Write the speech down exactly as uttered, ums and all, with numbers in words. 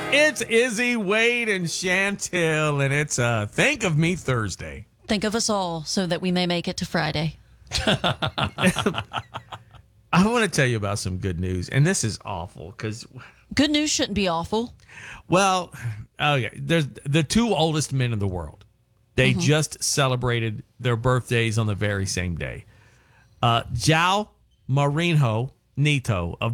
It's Izzy, Wade, and Chantel, and it's uh, Think of Me Thursday. Think of us all so that we may make it to Friday. I want to tell you about some good news, and this is awful because, Good news shouldn't be awful. well, okay, there's the two oldest men in the world. They mm-hmm. just celebrated their birthdays on the very same day. Uh, João Marinho Neto of